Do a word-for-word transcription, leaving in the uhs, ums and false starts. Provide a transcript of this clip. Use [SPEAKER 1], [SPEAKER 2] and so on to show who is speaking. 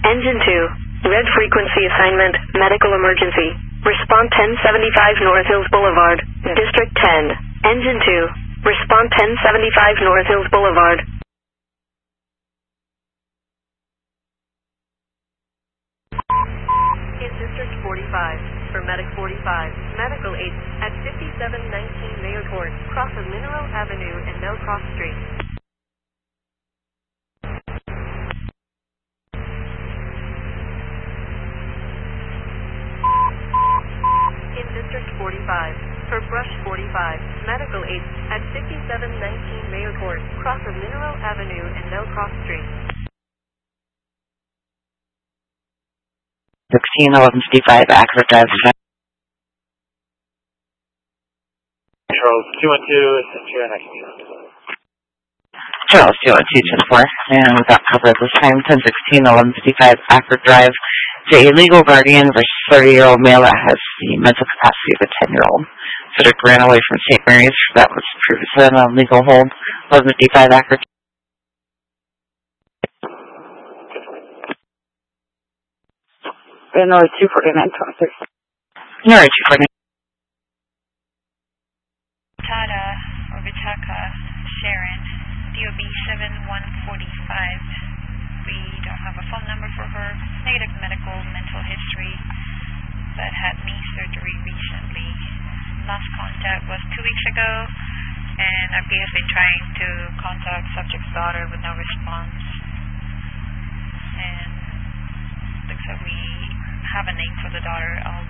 [SPEAKER 1] Engine two. Red frequency assignment, medical emergency. Respond ten seventy-five North Hills Boulevard, District ten. Engine two. Respond ten seventy-five North Hills Boulevard. In District forty-five, for Medic forty-five, medical aid at fifty-seven nineteen Mayor Court, cross of Mineral Avenue and Millcross Street. In District forty-five, for Brush forty-five, medical aid at fifty-seven nineteen Mayor Court, cross of Mineral Avenue and Millcross Street.
[SPEAKER 2] sixteen eleven fifty-five, accurate drive.
[SPEAKER 3] Charles two one two, assist your next unit.
[SPEAKER 2] Charles two one two ten four, and we got covered this time, ten sixteen eleven fifty-five, accurate drive. To a legal guardian versus thirty-year-old male that has the mental capacity of a ten-year-old. Cedric ran away from Saint Mary's. That was previously on a legal hold. eleven fifty-five, accurate.
[SPEAKER 4] North two forty-nine twenty-six.
[SPEAKER 2] North two forty-nine.
[SPEAKER 5] Tada or Vichaka, Sharon, D O B seven one four five. We don't have a phone number for her. Negative medical mental history, but had knee surgery recently. Last contact was two weeks ago, and R P has been trying to contact subject's daughter with no response. And looks like we have a name for the daughter. I'll